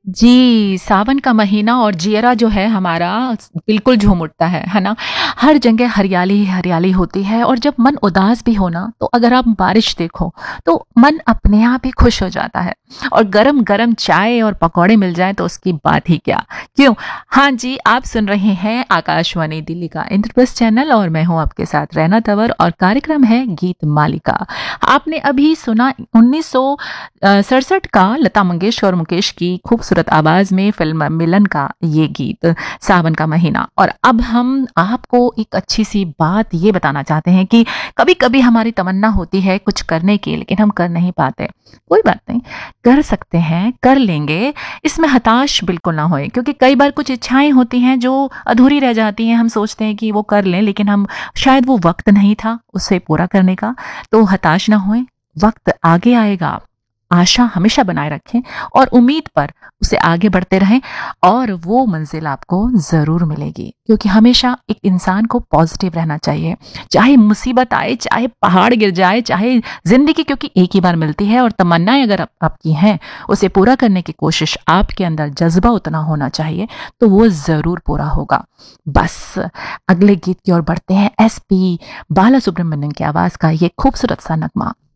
जी, सावन का महीना और जियरा जो है हमारा बिल्कुल झूम उठता है ना? हर जगह हरियाली ही हरियाली होती है और जब मन उदास भी हो ना, तो अगर आप बारिश देखो, तो मन अपने आप ही खुश हो जाता है और गरम-गरम चाय और पकौड़े मिल जाएँ तो उसकी बात ही क्या। क्यों? हाँ जी, आप सुन रहे हैं आकाशवाणी दिल्ली का इंद्रप्रस्थ चैनल और मैं हूँ आपके साथ रैना तंवर और कार्यक्रम है गीत मालिका। आपने अभी सुना 1967 का लता मंगेशकर और मुकेश की खूबसूरत आवाज में फिल्म मिलन का ये गीत सावन का महीना। और अब हम आपको एक अच्छी सी बात ये बताना चाहते हैं कि कभी कभी हमारी तमन्ना होती है कुछ करने की, लेकिन हम कर नहीं पाते। कोई बात नहीं, कर सकते हैं, कर लेंगे। इसमें हताश बिल्कुल ना होए, क्योंकि कई बार कुछ इच्छाएं होती हैं जो अधूरी रह जाती हैं। हम सोचते हैं कि वो कर लें, लेकिन हम शायद वो वक्त नहीं था उसे पूरा करने का। तो हताश ना होए, वक्त आगे आएगा। आशा हमेशा बनाए रखें और उम्मीद पर उसे आगे बढ़ते रहें और वो मंजिल आपको ज़रूर मिलेगी, क्योंकि हमेशा एक इंसान को पॉजिटिव रहना चाहिए। चाहे मुसीबत आए, चाहे पहाड़ गिर जाए, चाहे ज़िंदगी क्योंकि एक ही बार मिलती है और तमन्नाएं अगर आपकी हैं, उसे पूरा करने की कोशिश आपके अंदर जज्बा उतना होना चाहिए, तो वो ज़रूर पूरा होगा। बस अगले गीत की ओर बढ़ते हैं। एसपी बाला सुब्रमण्यम की आवाज़ का ये खूबसूरत सा नगमा।